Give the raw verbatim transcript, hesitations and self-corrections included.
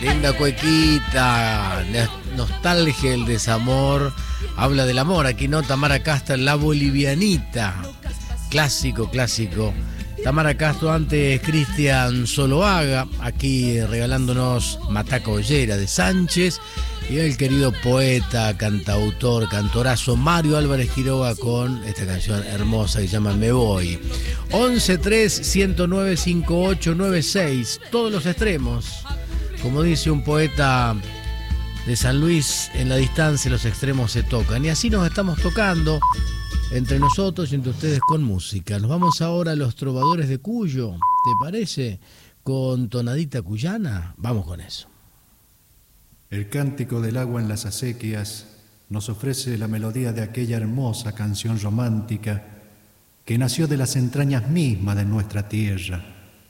Linda cuequita, nostalgia, el desamor, habla del amor. Aquí no, Tamara Castro, La Bolivianita, clásico, clásico. Tamara Castro, antes Cristian Zoloaga, aquí regalándonos Mataca Ollera de Sánchez, y el querido poeta, cantautor, cantorazo Mario Álvarez Quiroga con esta canción hermosa que se llama Me Voy. once tres, ciento nueve, cincuenta y ocho noventa y seis, todos los extremos. Como dice un poeta de San Luis, en la distancia los extremos se tocan. Y así nos estamos tocando entre nosotros y entre ustedes con música. Nos vamos ahora a los trovadores de Cuyo, ¿te parece? Con tonadita cuyana. Vamos con eso. El cántico del agua en las acequias nos ofrece la melodía de aquella hermosa canción romántica que nació de las entrañas mismas de nuestra tierra.